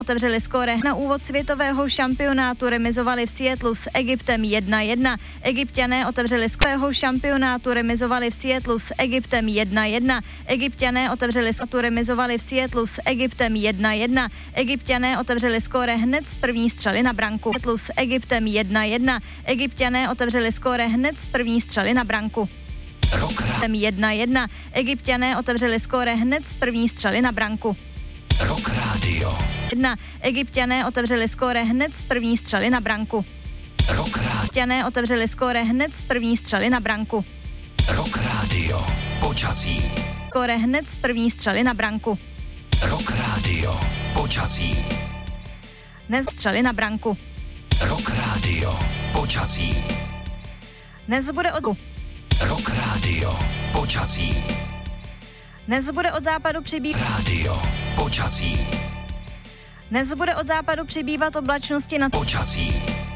otevřeli skóre na úvod světového šampionátu, remizovali v Seattlu s Egyptem 1-1. Egypťané otevřeli skóre šampionátu, remizovali v Seattlu s Egyptem 1-1. Egypťané otevřeli skóre, remizovali v Seattlu s Egyptem 1-1. Egypťané otevřeli skóre hned z první střely na branku. Seattlu s Egyptem 1-1. Egypťané otevřeli skóre hned z první střely na branku. 1-1. Egypťané otevřeli skóre hned z první střely na branku. Rock Radio. 1. Egypťané otevřeli skóre hned z první střely na branku. Rock Radio. Egypťané otevřeli skóre hned z první střely na branku. Rock Radio. Počasí. Skóre hned z první střely na branku. Rock Radio. Počasí. Dnes střely na branku. Rock Radio. Počasí. Dnes bude od Rock Radio. Počasí. Dnes bude od západu přibývat. Radio. Počasí. Dnes bude od západu přibývat oblačnosti na Počasí.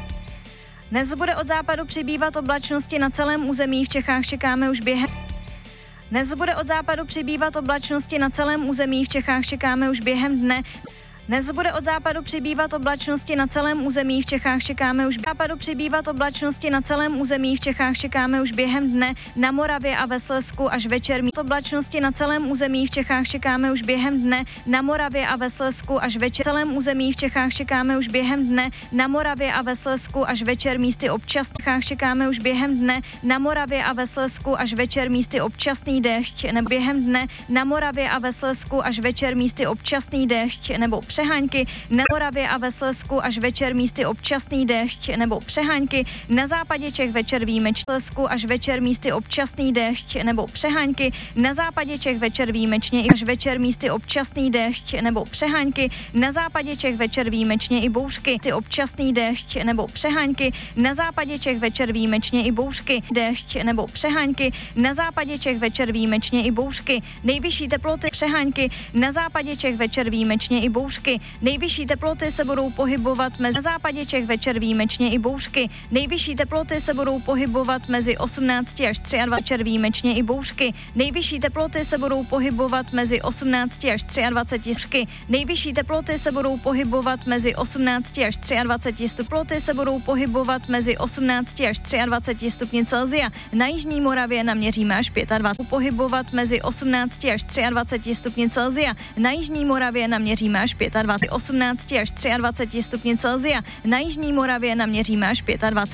Dnes bude od západu přibývat oblačnosti na celém území, v Čechách čekáme už během. Dnes bude od západu přibývat oblačnosti na celém území, v Čechách čekáme už během dne. Dnes bude od západu přibývat oblačnosti na celém území, v Čechách čekáme už západu přibývat oblačnosti na celém území, v Čechách čekáme už během dne, na Moravě a ve Slezsku až večer mít oblačnosti na celém území, v Čechách čekáme už během dne, na Moravě a ve Slezsku až večer celém území, v Čechách čekáme už během dne, na Moravě a ve Slezsku až večer místy občas, v Čechách čekáme už během dne, na Moravě a ve Slezsku až večer místy občasný déšť, nebo během dne, na Moravě a ve Slezsku až večer místy občasný déšť nebo přehánky, na Moravě a ve Slezsku až večer místy občasný déšť nebo přehánky, na západě Čech večer výjimečně Slezsku až večer místy občasný déšť nebo přehánky, na západě Čech večer výjimečně i až večer místy občasný déšť nebo přehánky, na západě Čech večer výjimečně i bouřky, ty občasný déšť nebo přehánky, na západě Čech večer výjimečně i bouřky, déšť nebo přehánky, na západě Čech večer výjimečně i bouřky, nejvyšší teploty přehánky, na západě Čech večer výjimečně i bouřky. Nejvyšší teploty se budou pohybovat mezi na západě Čech večer výjimečně i bouřky. Nejvyšší teploty se budou pohybovat mezi 18 až 23 večer výjimečně i bouřky. Nejvyšší teploty se budou pohybovat mezi 18 až 23 stupni. Nejvyšší teploty se budou pohybovat mezi 18 až 23 teploty se budou pohybovat mezi 18 až 23 stupni Celsia. Na jižní Moravě naměříme až 25. Pohybovat mezi 18 až 23 stupni Celsia. Na jižní Moravě naměříme až 25. 18 až 23 stupni Celsia. Na jižní Moravě naměříme až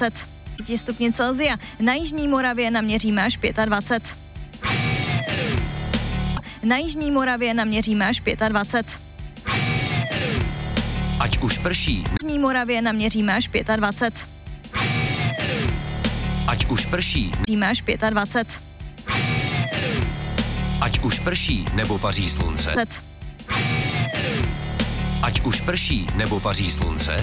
25 stupni Celsia. Na jižní Moravě naměříme až 25. Na jižní Moravě naměříme až 25. Ať už prší. Na jižní Moravě naměříme až 25. Ať už prší. Naměříme až 25. Ať už prší nebo paří slunce. Ať už prší nebo paří slunce,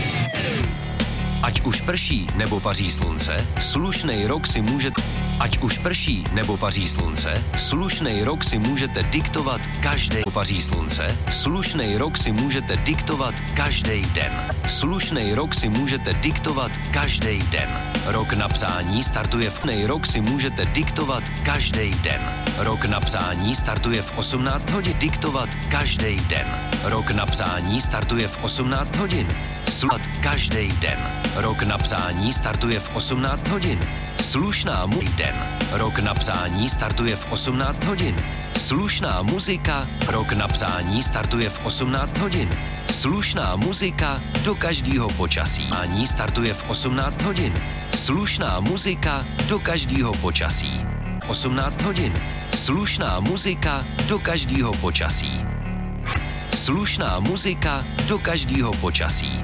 ať už prší nebo paří slunce, slušnej rok si můžete, ať už prší nebo paří slunce, slušnej rok si můžete diktovat každý paří slunce, slušnej rok si můžete diktovat každý den. Slušnej rok si můžete diktovat každý den. Rok na psání startuje v rok si můžete diktovat každý den. Rok na psání startuje v 18 hodin. Diktovat každý den. Rok na psání startuje v 18 hodin. Slat každý den. Rok na psání startuje v 18 hodin. Slušná den. Rok na psání startuje v 18 hodin. Slušná muzika. Rok na psání startuje v 18 hodin. Slušná muzika do každého počasí. Psání startuje v 18 hodin. Slušná muzika do každého počasí. 18 hodin. Slušná muzika do každého počasí. Slušná muzika do každého počasí.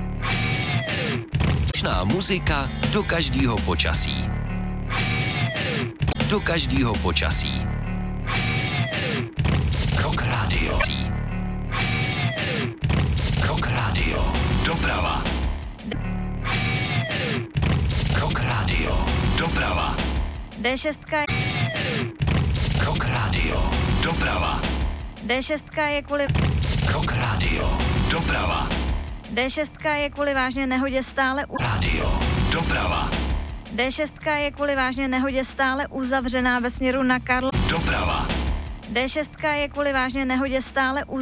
Slušná muzika do každého počasí. Do každého počasí. Rock Radio. Rock Radio. Doprava. Rock Radio. Doprava. D6 Rock Radio. Doprava. D6 je kvůli Rock Radio. Doprava. D6 je kvůli vážné nehodě stále Radio. Doprava. D6 je kvůli vážné nehodě stále uzavřená ve směru na Karl. Doprava. D6 je kvůli vážné nehodě stále